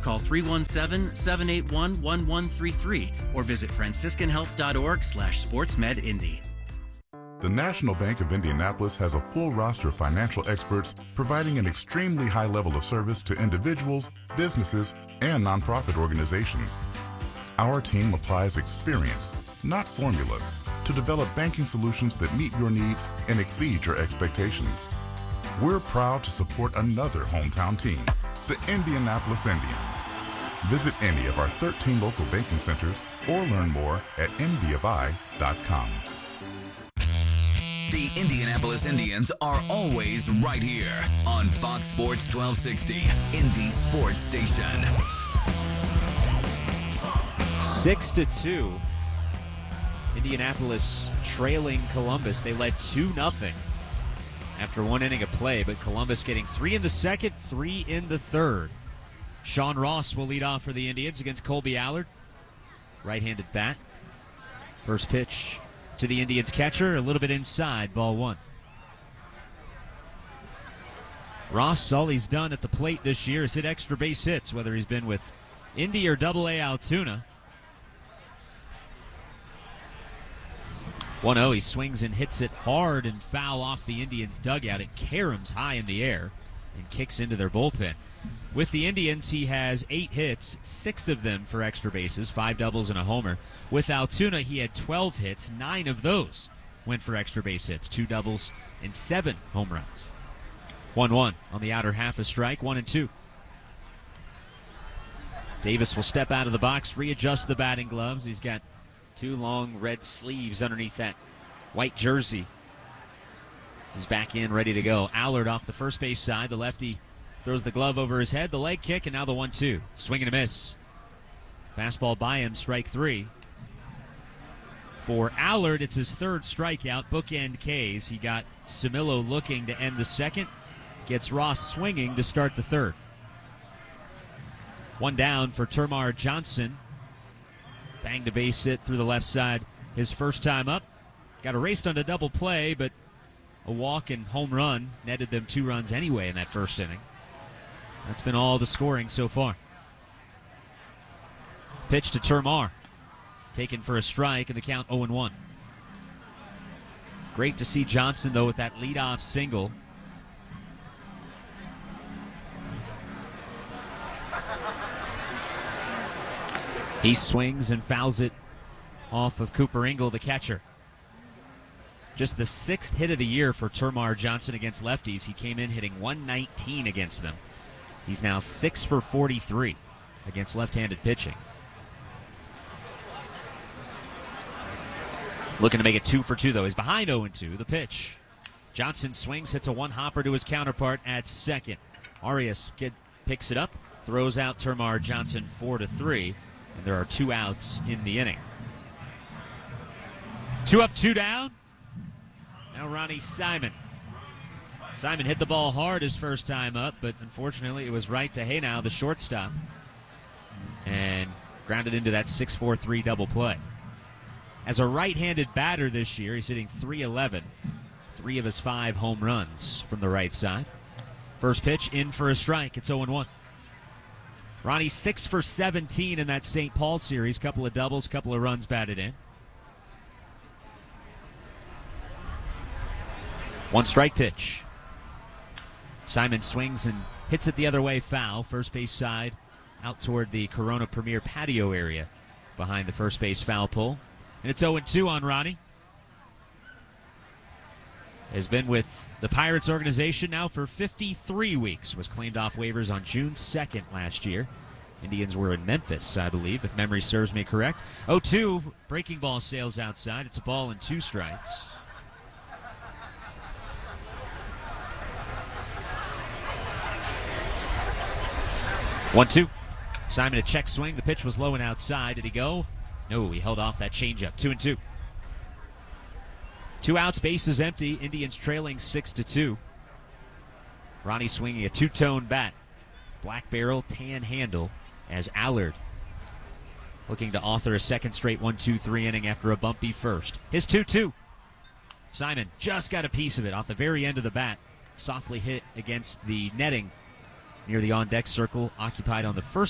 call 317-781-1133 or visit franciscanhealth.org/sportsmedindy. The National Bank of Indianapolis has a full roster of financial experts providing an extremely high level of service to individuals, businesses, and nonprofit organizations. Our team applies experience, not formulas, to develop banking solutions that meet your needs and exceed your expectations. We're proud to support another hometown team, the Indianapolis Indians. Visit any of our 13 local banking centers or learn more at ndfi.com. The Indianapolis Indians are always right here on Fox Sports 1260, Indy Sports Station. 6-2. Indianapolis trailing Columbus. They led 2-0 after one inning of play, but Columbus getting 3 in the second, 3 in the third. Sean Ross will lead off for the Indians against Colby Allard. Right-handed bat. First pitch to the Indians catcher, a little bit inside, ball one. Ross, all he's done at the plate this year is hit extra base hits, whether he's been with Indy or Double-A Altoona. 1-0, he swings and hits it hard and foul off the Indians' dugout. It caroms high in the air and kicks into their bullpen. With the Indians, he has 8 hits, 6 of them for extra bases, 5 doubles and a homer. With Altoona, he had 12 hits, 9 of those went for extra base hits, 2 doubles and 7 home runs. 1-1 on the outer half, a strike, 1-2. Davis will step out of the box, readjust the batting gloves. He's got 2 long red sleeves underneath that white jersey. He's back in, ready to go. Allard off the first base side, the lefty throws the glove over his head, the leg kick, and now the 1-2. Swing and a miss. Fastball by him, strike 3. For Allard, it's his 3rd strikeout, bookend Ks. He got Camilo looking to end the second, gets Ross swinging to start the 3rd. 1 down for Termarr Johnson. Banged a base hit through the left side his first time up. Got erased on a double play, but a walk and home run netted them 2 runs anyway in that first inning. That's been all the scoring so far. Pitch to Termarr. Taken for a strike, and the count 0-1. Great to see Johnson, though, with that leadoff single. He swings and fouls it off of Cooper Ingle, the catcher. Just the 6th hit of the year for Termarr Johnson against lefties. He came in hitting 119 against them. He's now 6 for 43 against left-handed pitching. Looking to make it 2 for 2, though. He's behind 0-2. The pitch. Johnson swings, hits a one-hopper to his counterpart at second. Arias picks it up, throws out Termarr Johnson 4-3, and there are 2 outs in the inning. 2 up, 2 down. Now Ronnie Simon. Simon hit the ball hard his first time up, but unfortunately it was right to Haynow, the shortstop, and grounded into that 6-4-3 double play. As a right-handed batter this year, he's hitting .311, 3 of his 5 home runs from the right side. First pitch in for a strike. It's 0-1. Ronnie 6 for 17 in that St. Paul series. Couple of doubles, couple of runs batted in. 1 strike pitch. Simon swings and hits it the other way, foul. First base side, out toward the Corona Premier patio area behind the first base foul pole. And it's 0-2 on Ronnie. Has been with the Pirates organization now for 53 weeks. Was claimed off waivers on June 2nd last year. Indians were in Memphis, I believe, if memory serves me correct. 0-2, breaking ball sails outside. It's a ball and 2 strikes. One, 2. Simon a check swing. The pitch was low and outside. Did he go? No, he held off that changeup. 2-2. 2 outs, bases empty. Indians trailing 6-2. Ronnie swinging a 2-tone bat. Black barrel, tan handle, as Allard looking to author a second straight 1-2-3 inning after a bumpy first. His 2-2. Simon just got a piece of it off the very end of the bat. Softly hit against the netting near the on-deck circle, occupied on the first